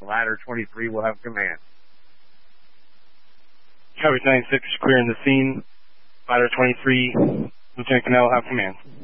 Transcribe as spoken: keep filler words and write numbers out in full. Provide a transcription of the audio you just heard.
Ladder twenty-three will have command. Coverage ninety-six, clearing the scene. Ladder twenty-three, Lieutenant Cannell will have command.